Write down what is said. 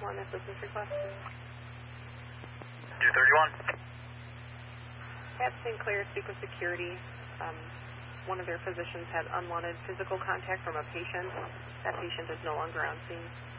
One assistance request. 231. Have Sinclair speak with security. One of their physicians had unwanted physical contact from a patient. That patient is no longer on scene.